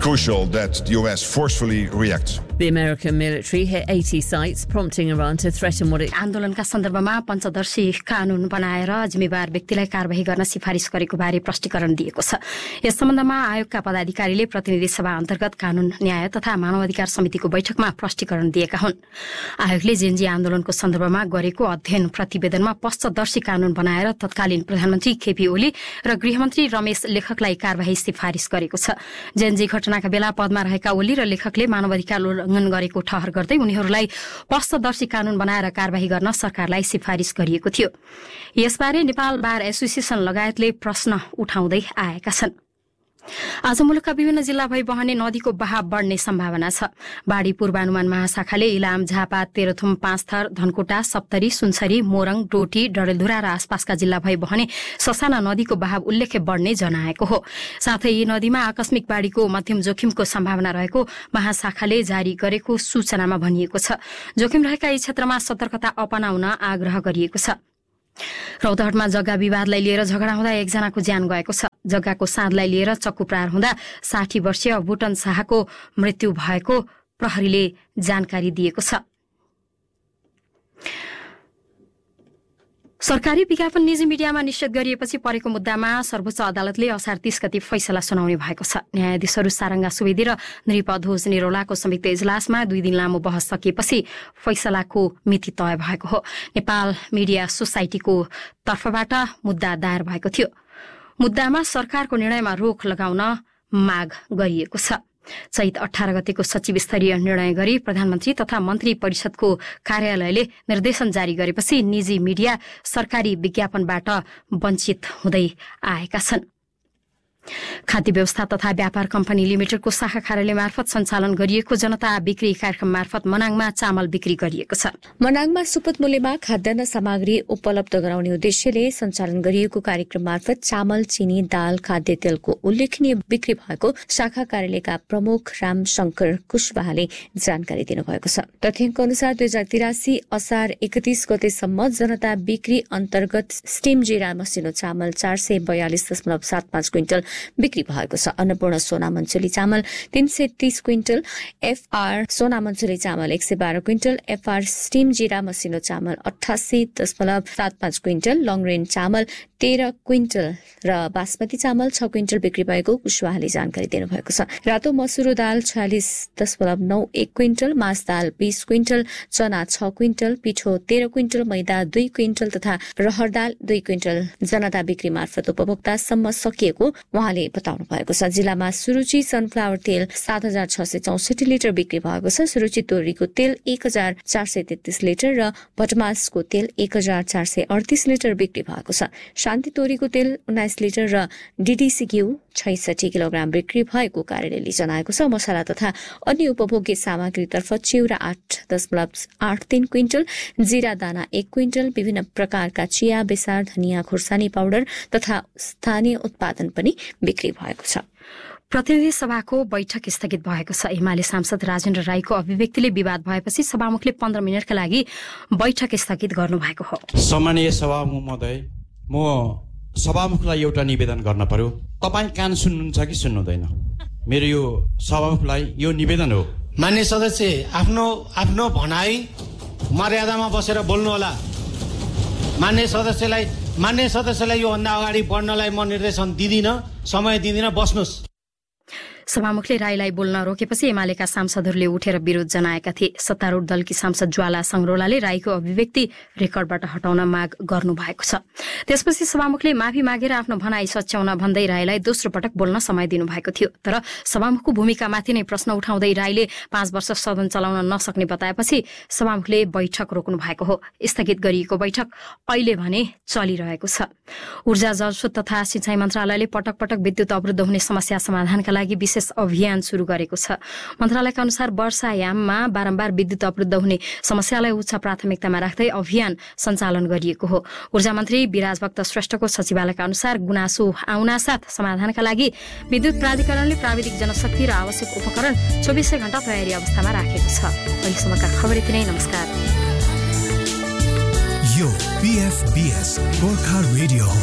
crucial that the US forcefully reacts. The American military hit 80 sites, prompting Iran to threaten what it... आन्दोलनका सन्दर्भमा पञ्चदर्शी कानून बनाएर जिम्मेवार व्यक्तिलाई कारबाही गर्न सिफारिस गरेको बारे प्रष्टीकरण दिएको छ। यस सम्बन्धमा आयोगका पदाधिकारीले प्रतिनिधि सभा अन्तर्गत कानून न्याय तथा मानवाधिकार समितिको बैठकमा प्रष्टीकरण दिएका हुन्। आयोगले जेएनजी आन्दोलनको सन्दर्भमा गरेको अध्ययन प्रतिवेदनमा पञ्चदर्शी कानून बनाएर तत्कालीन प्रधानमन्त्री केपी ओली र गृहमन्त्री रमेश लेखकलाई कारबाही सिफारिस गरेको छ। जेएनजी घटनाका बेला पदमा रहेका ओली र लेखकले मानवाधिकार उल्लङ्घन गरेको ठहर गर्दै उनीहरूलाई पक्षदर्शी कानून बनाएर कारबाही गर्न सरकारलाई सिफारिस गरिएको थियो। यसबारे नेपाल बार एसोसिएसन लगायतले प्रश्न उठाउँदै आएका छन्। आज मुलुकका विभिन्न जिल्ला भई बहने नदीको बहाव बढ्ने सम्भावना छ। बाढ़ी पूर्वानुमान महाशाखाले इलाम, झापा, तेह्रथुम, पाँचथर, धनकुटा, सप्तरी, सुनसरी, मोरङ, डोटी, डडेलधुरा र आसपासका जिल्ला भई बहने ससाना नदीको बहाव उल्लेख्य बढ्ने जनाएको हो। साथै यी नदीमा आकस्मिक बाढ़ीको मध्यम जोखिमको सम्भावना रहेको महाशाखाले जारी गरेको सूचनामा भनिएको छ। जोखिम रहेका यी क्षेत्रमा सतर्कता अपनाउन आग्रह गरिएको छ। रौतहटमा जग्गा विवादलाई लिएर झगडा हुँदा एकजनाको ज्यान गएको छ। जग्गाको साँधलाई लिएर चक्कु प्रहार हुँदा 60 वर्षीय बुटन शाहको मृत्यु भएको प्रहरीले जानकारी दिएको छ। सरकारी विज्ञापन निजी मिडियामा निषेध गरिएपछि परेको मुद्दामा सर्वोच्च अदालतले असार 30 गते फैसला सुनाउने भएको छ। न्यायाधीशहरू सारंगा सुवेदी र नृपध्वज निरौलाको संयुक्त इजलासमा 2 दिन लामो बहस सकिएपछि फैसलाको मिति तय भएको हो। नेपाल मिडिया सोसाइटीको तर्फबाट मुद्दा दायर भएको थियो। मुद्दामा सरकारको निर्णयमा रोक लगाउन माग गरिएको छ। चैत 18 गतेको सचिव स्तरीय निर्णय गरी प्रधानमन्त्री तथा मन्त्री परिषदको कार्यालयले निर्देशन जारी गरेपछि निजी मिडिया सरकारी विज्ञापनबाट वञ्चित हुँदै आएका छन्। खाद्य व्यवस्था तथा व्यापार कम्पनी लिमिटेडको शाखा कार्यालय मार्फत सञ्चालन गरिएको जनता बिक्री कार्यक्रम मार्फत मनाङमा चामल बिक्री गरिएको छ। मनाङमा सुपथ मूल्यमा खाद्यान्न सामग्री उपलब्ध गराउने उद्देश्यले सञ्चालन गरिएको कार्यक्रम मार्फत चामल, चिनी, दाल, खाद्य तेलको उल्लेखनीय बिक्री भएको शाखा कार्यालयका प्रमुख रामशंकर कुशवाहाले जानकारी दिनुभएको छ। तथ्याङ्क अनुसार 2083 असार 31 गतेसम्म जनता बिक्री अन्तर्गत स्टिम जिरा मसिनो चामल 442.75 क्विन्टल बिक्री भएको छ। अन्नपूर्ण सोना मन्चुली चामल 330 क्विन्टल, एफआर सोना मन्चुली चामल 112 क्विन्टल, एफआर स्टिम जिरा मसिनो चामल 88.75 क्विन्टल, लङ रेन्ज चामल 13 क्विन्टल र बासमती चामल 6 क्विन्टल बिक्री भएको कुशवाहाले जानकारी दिनुभएको छ। रातो मसुरो दाल 46.91 क्विन्टल, मास दाल 20 क्विन्टल, चना 6 क्विन्टल, पिठो 13 क्विन्टल, मैदा 2 क्विन्टल तथा रहर दाल 2 क्विन्टल जनता बिक्री मार्फत उपभोक्तासम्म सकिएको उहाँले बताउनु भएको छ। जिल्लामा सुरुचि सनफ्लावर तेल 7664 लिटर बिक्री भएको छ। सुरुचि तोरीको तेल 1433 लिटर र भटमासको तेल 1438 लिटर बिक्री भएको छ। शान्ति तोरीको तेल 19 लिटर र डीडीसी घिउ 66 किलोग्राम बिक्री भएको कार्यालयले जनाएको छ। मसला तथा अन्य उपभोग्य सामग्रीतर्फ चिउरा 8.83 क्विन्टल, जिरा दाना 1 क्विन्टल, विभिन्न प्रकारका चिया, बेसार, धनिया, खुर्सानी पाउडर तथा स्थानीय उत्पादन पनि बिक्री भएको छ। प्रतिनिधि सभाको बैठक स्थगित भएको छ। एमाले सांसद राजेन्द्र राईको अभिव्यक्तिले विवाद भएपछि सभामुखले 15 मिनटका लागि बैठक स्थगित गर्नुभएको हो। सम्मानीय सभामुख महोदय, म सभामुखलाई एउटा निवेदन गर्न पर्यो। तपाईँ कान सुन्नुहुन्छ कि सुन्नुहुँदैन? मेरो यो सभामुखलाई यो निवेदन हो। मान्य सदस्य, आफ्नो भनाई मर्यादामा बसेर बोल्नु होला। मान्य सदस्यलाई यो भन्दा अगाडि बढ्नलाई म निर्देशन दिदिन, समय दिदिन, बस्नुस्। सभामुखले राईलाई बोल्न रोकेपछि एमालेका सांसदहरूले उठेर विरोध जनाएका थिए। सत्तारूढ दलकी सांसद ज्वाला संग्रोलाले राईको अभिव्यक्ति रेकर्डबाट हटाउन माग गर्नु भएको छ। त्यसपछि सभामुखले माफी मागेर आफ्नो भनाई सच्याउन भन्दै राईलाई दोस्रो पटक बोल्न समय दिनुभएको थियो। तर सभामुखको भूमिकामाथि नै प्रश्न उठाउँदै राईले 5 वर्ष सदन चलाउन नसक्ने बताएपछि सभामुखले बैठक रोक्नु भएको हो। स्थगित गरिएको बैठक अहिले भने चलिरहेको छ। ऊर्जा, जलस्रोत तथा सिंचाई मन्त्रालयले पटक पटक विद्युत अवरुद्ध हुने समस्या समाधानका लागि विशेष अभियान शुरू गरेको छ। मन्त्रालयका अनुसार वर्षायाममा बारम्बार विद्युत अवरुद्ध हुने समस्यालाई उच्च प्राथमिकतामा राख्दै अभियान सञ्चालन गरिएको हो। ऊर्जा मन्त्री विराज भक्त श्रेष्ठको सचिवालयका अनुसार गुनासो आउनासाथ समाधानका लागि विद्युत प्राधिकरणले प्राविधिक जनशक्ति र आवश्यक उपकरण 24 घण्टा तयारी अवस्थामा राखेको छ। अहिलेसम्मका खबर यति नै। नमस्कार। यो PFBS गोर्खा रेडियो